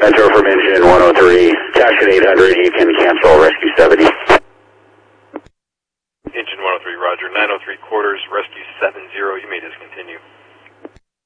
Metro from engine 103, cash at 800, you can cancel rescue 70. Engine 103, roger. 903 quarters, rescue 70, you may discontinue.